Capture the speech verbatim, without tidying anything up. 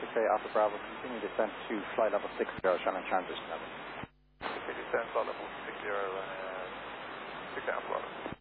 six A Alpha Bravo, continue descent to flight level six zero, Shannon transition level. Okay, descent flight level six zero, uh, six Alpha Bravo.